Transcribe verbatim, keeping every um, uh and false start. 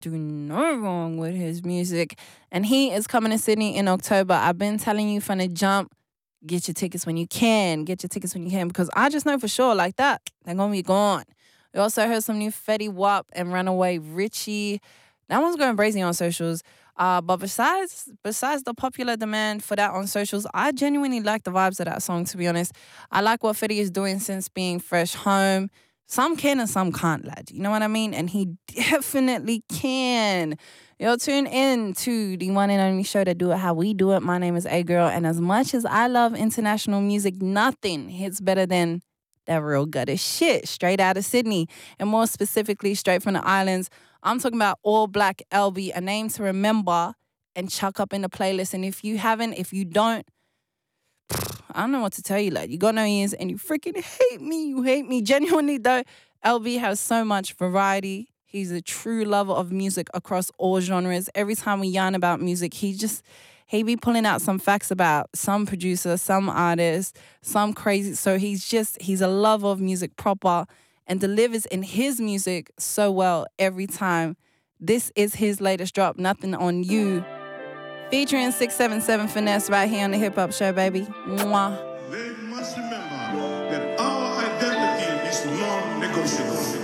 do no wrong with his music. And he is coming to Sydney in October. I've been telling you from the jump, get your tickets when you can. Get your tickets when you can. Because I just know for sure, like that, they're going to be gone. We also heard some new Fetty Wap and Runaway Richie. That one's going crazy on socials. Uh, but besides besides the popular demand for that on socials, I genuinely like the vibes of that song, to be honest. I like what Fetty is doing since being fresh home. Some can and some can't, lad. You know what I mean? And he definitely can. Yo, tune in to the one and only show that do it how we do it. My name is A-Girl, and as much as I love international music, nothing hits better than that real gutter shit straight out of Sydney, and more specifically, straight from the islands. I'm talking about All Black L B, a name to remember and chuck up in the playlist. And if you haven't, if you don't, I don't know what to tell you, lad. You got no ears and you freaking hate me. You hate me. Genuinely, though, L B has so much variety. He's a true lover of music across all genres. Every time we yarn about music, he just, he be pulling out some facts about some producer, some artist, some crazy. So he's just, he's a lover of music proper and delivers in his music so well every time. This is his latest drop, Nothing on You, featuring six seven seven Finesse right here on the Hip Hop Show, baby. Mwah. They must remember that our identity is non-negotiable.